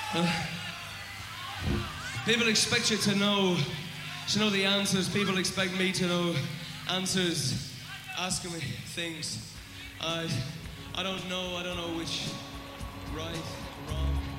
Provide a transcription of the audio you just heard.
People expect you to know the answers. People expect me to know answers, asking me things. I don't know which right, wrong.